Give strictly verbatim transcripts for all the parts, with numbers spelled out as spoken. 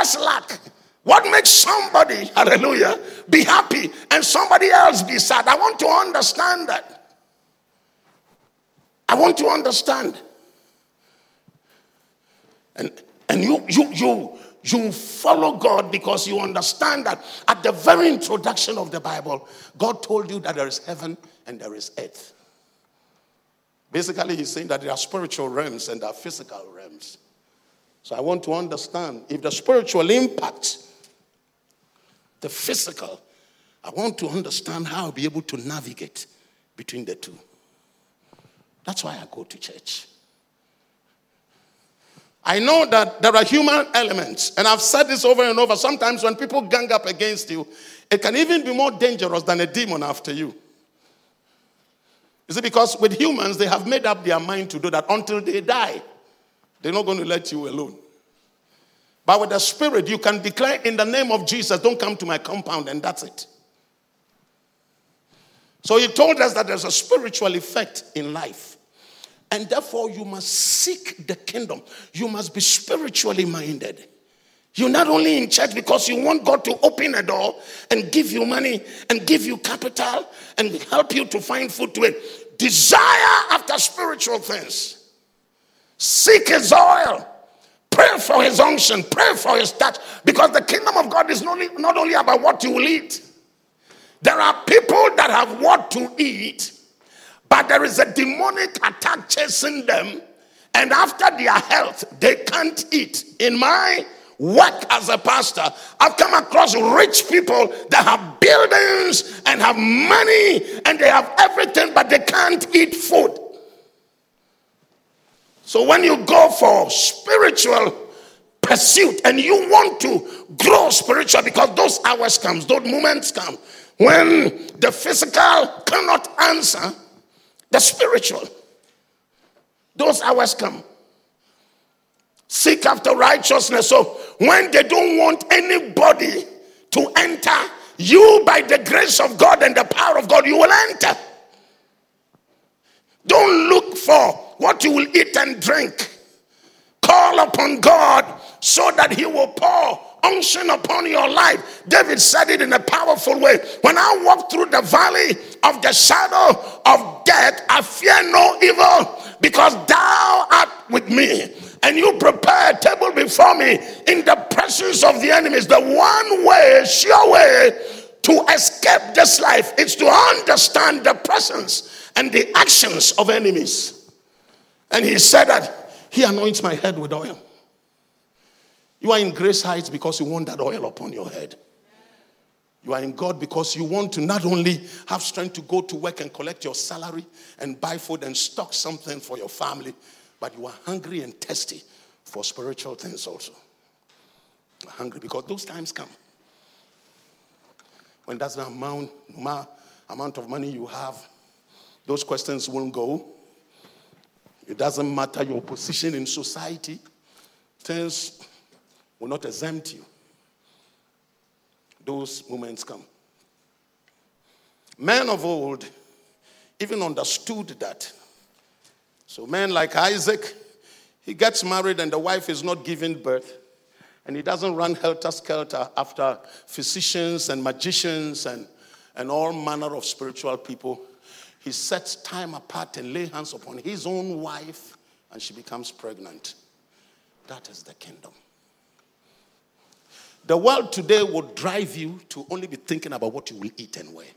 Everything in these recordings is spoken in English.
else lack? What makes somebody, hallelujah, be happy and somebody else be sad? I want to understand that. I want to understand. And and you you you you follow God because you understand that at the very introduction of the Bible, God told you that there is heaven and there is earth. Basically, he's saying that there are spiritual realms and there are physical realms. So I want to understand if the spiritual impacts the physical, I want to understand how I'll be able to navigate between the two. That's why I go to church. I know that there are human elements, and I've said this over and over. Sometimes when people gang up against you, it can even be more dangerous than a demon after you. You see, because with humans, they have made up their mind to do that until they die. They're not going to let you alone. But with the spirit, you can declare in the name of Jesus, don't come to my compound, and that's it. So he told us that there's a spiritual effect in life. And therefore, you must seek the kingdom. You must be spiritually minded. You're not only in church because you want God to open a door and give you money and give you capital and help you to find food to eat. Desire after spiritual things. Seek his oil. Pray for his unction. Pray for his touch. Because the kingdom of God is not only, not only about what you will eat. There are people that have what to eat, but there is a demonic attack chasing them. And after their health, they can't eat. In my work as a pastor, I've come across rich people that have buildings and have money and they have everything, but they can't eat food. So when you go for spiritual pursuit and you want to grow spiritual, because those hours come, those moments come, when the physical cannot answer the spiritual, those hours come. Seek after righteousness. So when they don't want anybody to enter, you by the grace of God and the power of God, you will enter. Don't look for what you will eat and drink. Call upon God so that he will pour unction upon your life. David said it in a powerful way. When I walk through the valley of the shadow of death, I fear no evil, because thou art with me. And you prepare a table before me in the presence of the enemies. The one way, sure way to escape this life is to understand the presence and the actions of enemies. And he said that he anoints my head with oil. You are in Grace Heights because you want that oil upon your head. You are in God because you want to not only have strength to go to work and collect your salary and buy food and stock something for your family, but you are hungry and thirsty for spiritual things also. You are hungry because those times come. When that's the amount, amount of money you have, those questions won't go. It doesn't matter your position in society. Things will not exempt you. Those moments come. Men of old even understood that. So men like Isaac, he gets married and the wife is not giving birth. And he doesn't run helter-skelter after physicians and magicians and, and all manner of spiritual people. He sets time apart and lay hands upon his own wife, and she becomes pregnant. That is the kingdom. The world today will drive you to only be thinking about what you will eat and wear.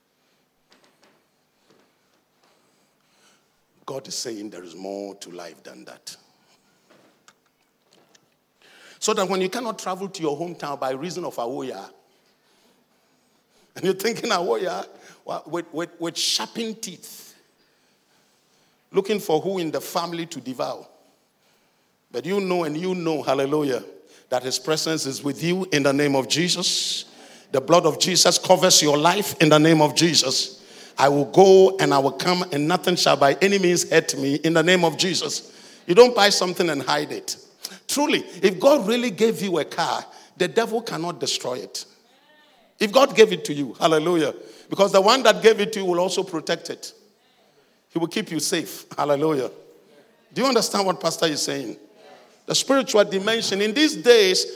God is saying there is more to life than that. So that when you cannot travel to your hometown by reason of Awoya, and you're thinking Awoya with, with, with sharpened teeth, looking for who in the family to devour. But you know and you know, hallelujah, that his presence is with you in the name of Jesus. The blood of Jesus covers your life in the name of Jesus. I will go and I will come and nothing shall by any means hurt me in the name of Jesus. You don't buy something and hide it. Truly, if God really gave you a car, the devil cannot destroy it. If God gave it to you, hallelujah. Because the one that gave it to you will also protect it. He will keep you safe, hallelujah. Do you understand what Pastor is saying? The spiritual dimension in these days,